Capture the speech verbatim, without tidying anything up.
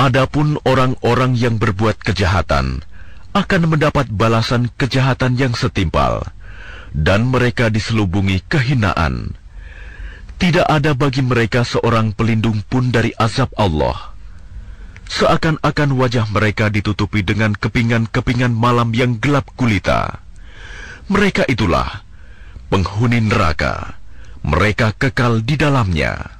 Adapun orang-orang yang berbuat kejahatan akan mendapat balasan kejahatan yang setimpal, dan mereka diselubungi kehinaan. Tidak ada bagi mereka seorang pelindung pun dari azab Allah. Seakan-akan wajah mereka ditutupi dengan kepingan-kepingan malam yang gelap gulita. Mereka itulah penghuni neraka, mereka kekal di dalamnya.